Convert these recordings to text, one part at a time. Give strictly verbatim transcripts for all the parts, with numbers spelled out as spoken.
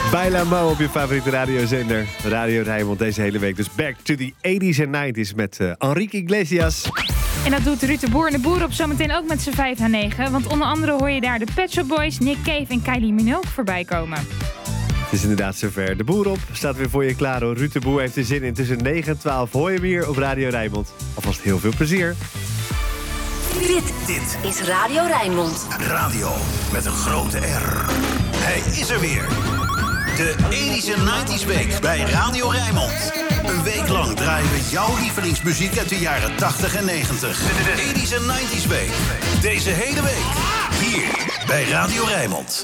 Baila Mo op je favoriete radiozender. Radio Rijnmond deze hele week. Dus back to the eighties en nineties met uh, Enrique Iglesias. En dat doet Ruud de Boer en de Boer op zometeen ook met z'n vijf à negen. Want onder andere hoor je daar de Pet Shop Boys, Nick Cave en Kylie Minogue voorbij komen. Het is inderdaad zover. De Boer op staat weer voor je klaar hoor. Ruud de Boer heeft er zin in. Tussen negen en twaalf hoor je hem hier op Radio Rijnmond. Alvast heel veel plezier. Dit, dit is Radio Rijnmond. Radio met een grote R. Hij is er weer. De eighties en nineties week bij Radio Rijnmond. Een week lang draaien we jouw lievelingsmuziek uit de jaren tachtig en negentig. De eighties en nineties week. Deze hele week. Hier bij Radio Rijnmond.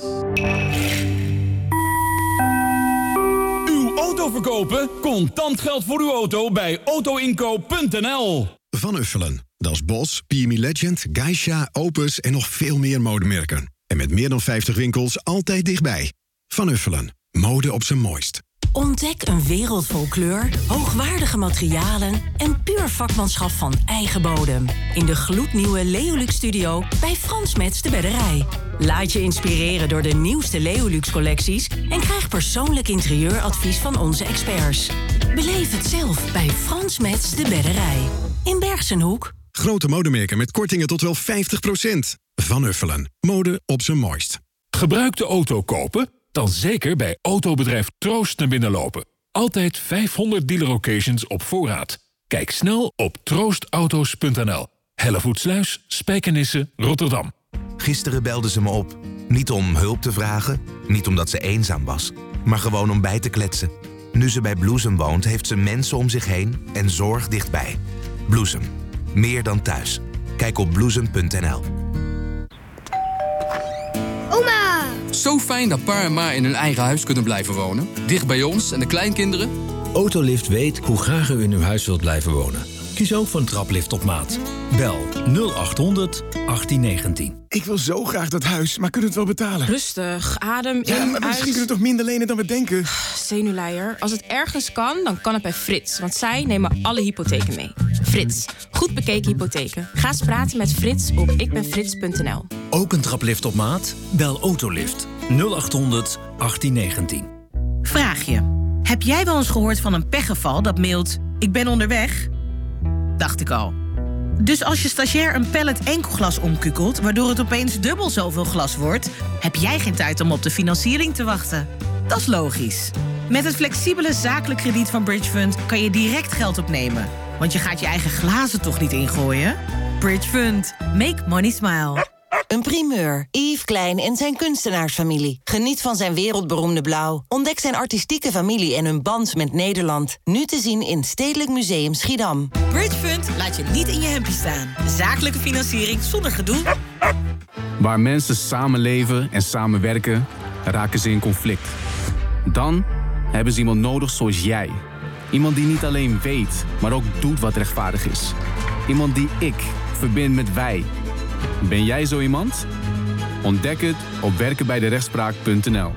Uw auto verkopen? Contant geld voor uw auto bij autoinkoop punt n l. Van Uffelen. Dat is Bos, P M E Legend, Geisha, Opus en nog veel meer modemerken. En met meer dan vijftig winkels altijd dichtbij. Van Uffelen. Mode op zijn mooist. Ontdek een wereld vol kleur, hoogwaardige materialen en puur vakmanschap van eigen bodem. In de gloednieuwe Leolux Studio bij Frans Metz de Bedderij. Laat je inspireren door de nieuwste Leolux collecties en krijg persoonlijk interieuradvies van onze experts. Beleef het zelf bij Frans Metz de Bedderij. In Bergsenhoek. Grote modemerken met kortingen tot wel vijftig procent. Van Uffelen. Mode op zijn mooist. Gebruikte auto kopen? Dan zeker bij autobedrijf Troost naar binnen lopen. Altijd vijfhonderd dealer occasions op voorraad. Kijk snel op troostauto's punt n l. Hellevoetsluis, Spijkenisse, Rotterdam. Gisteren belde ze me op. Niet om hulp te vragen, niet omdat ze eenzaam was, maar gewoon om bij te kletsen. Nu ze bij Bloesem woont, heeft ze mensen om zich heen en zorg dichtbij. Bloesem. Meer dan thuis. Kijk op bloesem punt n l. Oma! Zo fijn dat pa en ma in hun eigen huis kunnen blijven wonen. Dicht bij ons en de kleinkinderen. Autolift weet hoe graag u in uw huis wilt blijven wonen. Kies ook voor een traplift op maat. Bel nul acht honderd achttien negentien. Ik wil zo graag dat huis, maar kunnen we het wel betalen? Rustig, adem in, ja, maar misschien uit. kunnen we toch minder lenen dan we denken? Zenuwleier. Als het ergens kan, dan kan het bij Frits. Want zij nemen alle hypotheken mee. Frits. Goed bekeken hypotheken. Ga eens praten met Frits op ikbenfrits punt n l. Ook een traplift op maat? Bel Autolift nul acht honderd achttien negentien. Vraag je. Heb jij wel eens gehoord van een pechgeval dat mailt... ik ben onderweg? Dacht ik al. Dus als je stagiair een pallet enkelglas omkukelt... waardoor het opeens dubbel zoveel glas wordt... heb jij geen tijd om op de financiering te wachten. Dat is logisch. Met het flexibele zakelijk krediet van Bridgefund... kan je direct geld opnemen. Want je gaat je eigen glazen toch niet ingooien? Bridgefund. Make money smile. Een primeur. Yves Klein en zijn kunstenaarsfamilie. Geniet van zijn wereldberoemde blauw. Ontdek zijn artistieke familie en hun band met Nederland. Nu te zien in Stedelijk Museum Schiedam. Bridgefund laat je niet in je hempje staan. Zakelijke financiering zonder gedoe. Waar mensen samenleven en samenwerken, raken ze in conflict. Dan hebben ze iemand nodig zoals jij. Iemand die niet alleen weet, maar ook doet wat rechtvaardig is. Iemand die ik verbind met wij. Ben jij zo iemand? Ontdek het op werken bij de rechtspraak punt n l.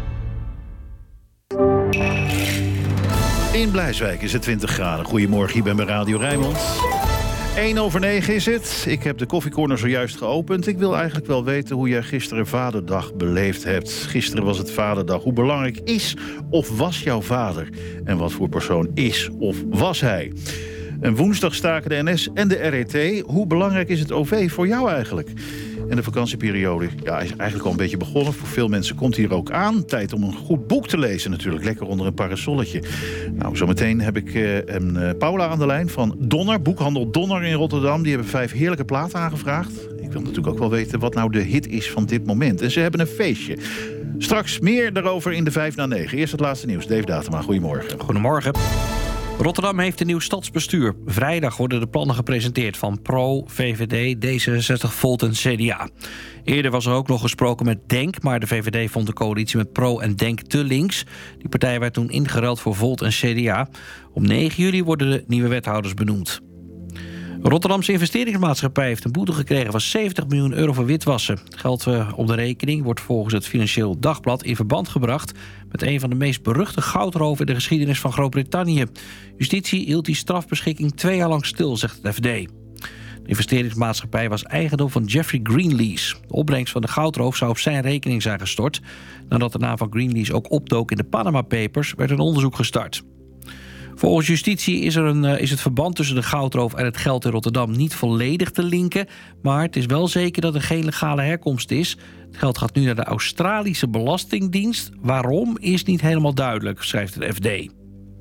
In Blijswijk is het twintig graden. Goedemorgen, hier ben bij Radio Rijnmond. één over negen is het. Ik heb de koffiecorner zojuist geopend. Ik wil eigenlijk wel weten hoe jij gisteren Vaderdag beleefd hebt. Gisteren was het Vaderdag. Hoe belangrijk is of was jouw vader? En wat voor persoon is of was hij? En woensdag staken de N S en de R E T. Hoe belangrijk is het O V voor jou eigenlijk? En de vakantieperiode ja, is eigenlijk al een beetje begonnen. Voor veel mensen komt hier ook aan. Tijd om een goed boek te lezen natuurlijk. Lekker onder een parasolletje. Nou, zometeen heb ik uh, een, uh, Paula aan de lijn van Donner. Boekhandel Donner in Rotterdam. Die hebben vijf heerlijke platen aangevraagd. Ik wil natuurlijk ook wel weten wat nou de hit is van dit moment. En ze hebben een feestje. Straks meer daarover in de vijf na negen. Eerst het laatste nieuws. Dave Datema, goedemorgen. Goedemorgen. Rotterdam heeft een nieuw stadsbestuur. Vrijdag worden de plannen gepresenteerd van Pro, V V D, D zesenzestig, Volt en C D A. Eerder was er ook nog gesproken met Denk, maar de V V D vond de coalitie met Pro en Denk te links. Die partij werd toen ingeruild voor Volt en C D A. Op negen juli worden de nieuwe wethouders benoemd. Rotterdamse investeringsmaatschappij heeft een boete gekregen van zeventig miljoen euro voor witwassen. Het geld op de rekening wordt volgens het Financieel Dagblad in verband gebracht met een van de meest beruchte goudroven in de geschiedenis van Groot-Brittannië. Justitie hield die strafbeschikking twee jaar lang stil, zegt het F D. De De investeringsmaatschappij was eigendom van Jeffrey Greenlease. De opbrengst van de goudroof zou op zijn rekening zijn gestort. Nadat de naam van Greenlease ook opdook in de Panama Papers, werd een onderzoek gestart. Volgens justitie is, er een, is het verband tussen de goudroof en het geld in Rotterdam niet volledig te linken. Maar het is wel zeker dat er geen legale herkomst is. Het geld gaat nu naar de Australische Belastingdienst. Waarom is niet helemaal duidelijk, schrijft het F D.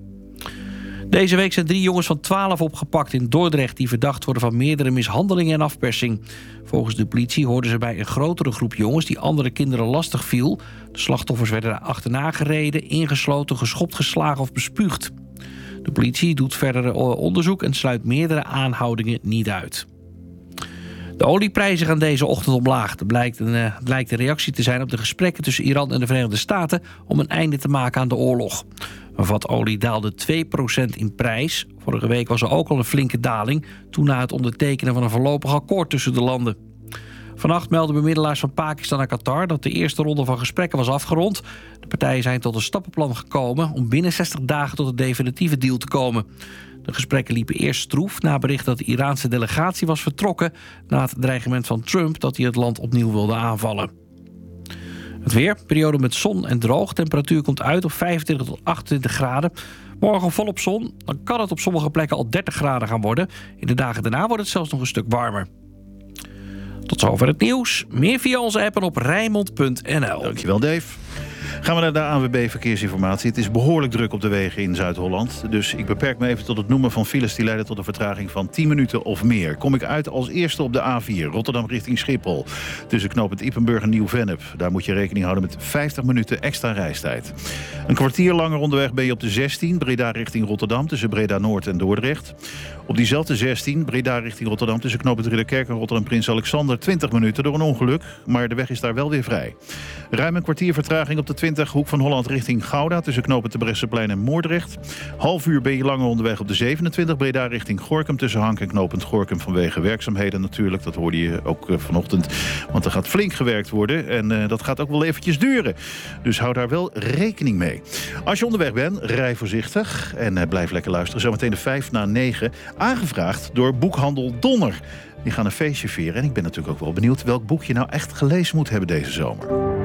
Deze week zijn drie jongens van twaalf opgepakt in Dordrecht die verdacht worden van meerdere mishandelingen en afpersing. Volgens de politie hoorden ze bij een grotere groep jongens die andere kinderen lastig viel. De slachtoffers werden achterna gereden, ingesloten, geschopt, geslagen of bespuugd. De politie doet verder onderzoek en sluit meerdere aanhoudingen niet uit. De olieprijzen gaan deze ochtend omlaag. Het blijkt een, uh, lijkt een reactie te zijn op de gesprekken tussen Iran en de Verenigde Staten om een einde te maken aan de oorlog. Een vat olie daalde twee procent in prijs. Vorige week was er ook al een flinke daling, toen na het ondertekenen van een voorlopig akkoord tussen de landen. Vannacht melden bemiddelaars van Pakistan en Qatar dat de eerste ronde van gesprekken was afgerond. De partijen zijn tot een stappenplan gekomen om binnen zestig dagen tot een definitieve deal te komen. De gesprekken liepen eerst stroef na bericht dat de Iraanse delegatie was vertrokken na het dreigement van Trump dat hij het land opnieuw wilde aanvallen. Het weer, periode met zon en droog. Temperatuur komt uit op vijfentwintig tot achtentwintig graden. Morgen volop zon, dan kan het op sommige plekken al dertig graden gaan worden. In de dagen daarna wordt het zelfs nog een stuk warmer. Tot zover het nieuws. Meer via onze app en op Rijnmond punt n l. Dankjewel, Dave. Gaan we naar de A N W B Verkeersinformatie. Het is behoorlijk druk op de wegen in Zuid-Holland. Dus ik beperk me even tot het noemen van files die leiden tot een vertraging van tien minuten of meer. Kom ik uit als eerste op de A vier, Rotterdam richting Schiphol. Tussen knooppunt Ippenburg en Nieuw-Vennep. Daar moet je rekening houden met vijftig minuten extra reistijd. Een kwartier langer onderweg ben je op de zestien, Breda richting Rotterdam. Tussen Breda Noord en Dordrecht. Op diezelfde zestien, Breda richting Rotterdam. Tussen knooppunt Ridderkerk en Rotterdam Prins Alexander. twintig minuten door een ongeluk, maar de weg is daar wel weer vrij. Ruim een kwartier vertraging op de twintig, Hoek van Holland richting Gouda. Tussen knooppunt de Bresseplein en Moordrecht. Half uur ben je langer onderweg op de zevenentwintig, Breda richting Gorinchem. Tussen Hank en knooppunt Gorinchem vanwege werkzaamheden natuurlijk. Dat hoorde je ook uh, vanochtend, want er gaat flink gewerkt worden. En uh, dat gaat ook wel eventjes duren. Dus hou daar wel rekening mee. Als je onderweg bent, rij voorzichtig. En uh, blijf lekker luisteren. Zometeen de vijf na negen. Aangevraagd door Boekhandel Donner. Die gaan een feestje vieren. En ik ben natuurlijk ook wel benieuwd welk boek je nou echt gelezen moet hebben deze zomer.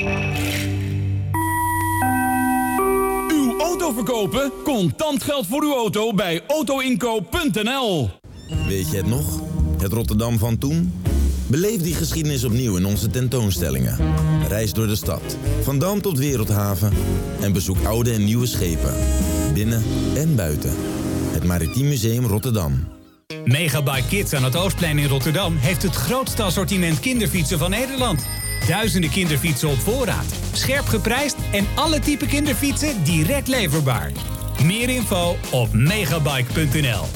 Uw auto verkopen? Contant geld voor uw auto bij autoinkoop punt n l. Weet je het nog? Het Rotterdam van toen? Beleef die geschiedenis opnieuw in onze tentoonstellingen. Reis door de stad, van Dam tot Wereldhaven. En bezoek oude en nieuwe schepen. Binnen en buiten. Het Maritiem Museum Rotterdam. Megabike Kids aan het Oostplein in Rotterdam heeft het grootste assortiment kinderfietsen van Nederland. Duizenden kinderfietsen op voorraad, scherp geprijsd en alle type kinderfietsen direct leverbaar. Meer info op megabike punt n l.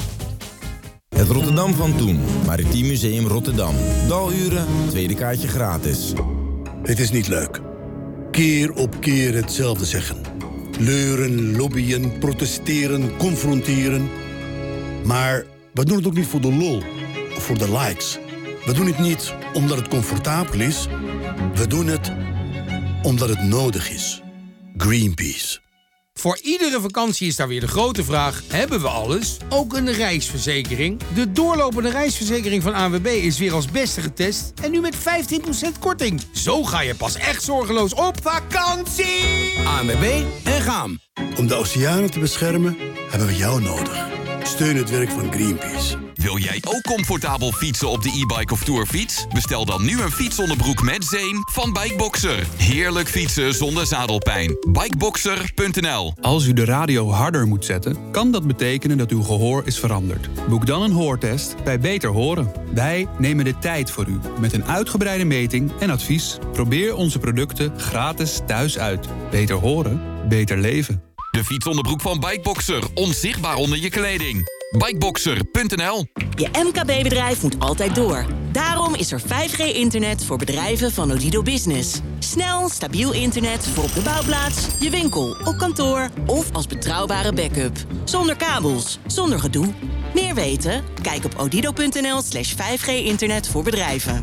Het Rotterdam van toen, Maritiem Museum Rotterdam. Daluren, tweede kaartje gratis. Het is niet leuk. Keer op keer hetzelfde zeggen. Leuren, lobbyen, protesteren, confronteren. Maar we doen het ook niet voor de lol of voor de likes. We doen het niet omdat het comfortabel is. We doen het omdat het nodig is. Greenpeace. Voor iedere vakantie is daar weer de grote vraag: hebben we alles? Ook een reisverzekering? De doorlopende reisverzekering van A N W B is weer als beste getest en nu met vijftien procent korting. Zo ga je pas echt zorgeloos op vakantie! A N W B en gaan. Om de oceanen te beschermen hebben we jou nodig. Steun het werk van Greenpeace. Wil jij ook comfortabel fietsen op de e-bike of tourfiets? Bestel dan nu een fietsonderbroek met zeem van Bikeboxer. Heerlijk fietsen zonder zadelpijn. Bikeboxer punt n l. Als u de radio harder moet zetten, kan dat betekenen dat uw gehoor is veranderd. Boek dan een hoortest bij Beter Horen. Wij nemen de tijd voor u met een uitgebreide meting en advies. Probeer onze producten gratis thuis uit. Beter horen, beter leven. De fietsonderbroek van Bikeboxer. Onzichtbaar onder je kleding. Bikeboxer punt n l. Je M K B-bedrijf moet altijd door. Daarom is er vijf G internet voor bedrijven van Odido Business. Snel, stabiel internet voor op de bouwplaats, je winkel, op kantoor of als betrouwbare backup. Zonder kabels, zonder gedoe. Meer weten? Kijk op odido punt n l slash vijf G internet voor bedrijven.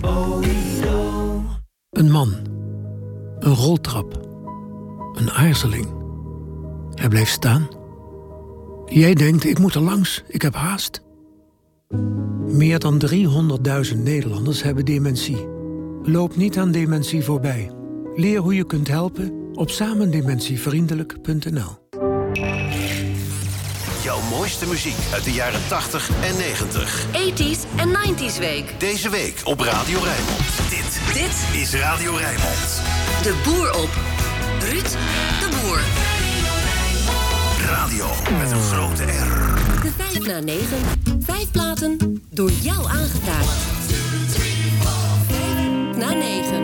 Een man. Een roltrap. Een aarzeling. Hij bleef staan. Jij denkt, ik moet er langs, ik heb haast. Meer dan driehonderdduizend Nederlanders hebben dementie. Loop niet aan dementie voorbij. Leer hoe je kunt helpen op samendementievriendelijk punt n l. Jouw mooiste muziek uit de jaren tachtig en negentig. eighties en nineties week. Deze week op Radio Rijnmond. Dit, dit is Radio Rijnmond. De Boer op. Ruud de Boer. Radio met een grote R. De vijf na negen. Vijf platen door jou aangevraagd. Vijf na negen.